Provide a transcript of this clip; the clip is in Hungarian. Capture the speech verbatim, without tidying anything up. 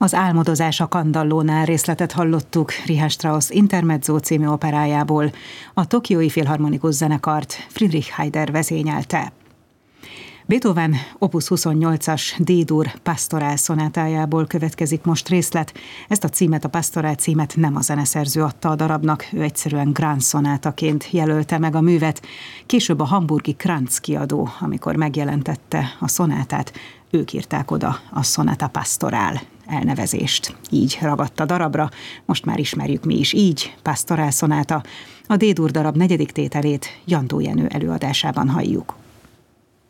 Az Álmodozás a Kandallónál részletet hallottuk Richard Strauss Intermezzo című operájából. A Tokiói Filharmonikus Zenekart Friedrich Heider vezényelte. Beethoven opus huszonnyolcas D-dur Pastorál szonátájából következik most részlet. Ezt a címet, a Pastorál címet nem a zeneszerző adta a darabnak, ő egyszerűen Grand szonátaként jelölte meg a művet. Később a hamburgi Kranz kiadó, amikor megjelentette a szonátát, ők írták oda a Sonata Pastorál elnevezést. Így ragadt a darabra, most már ismerjük mi is így, Pastorál szonáta. A D-dur darab negyedik tételét Jandó Jenő előadásában halljuk.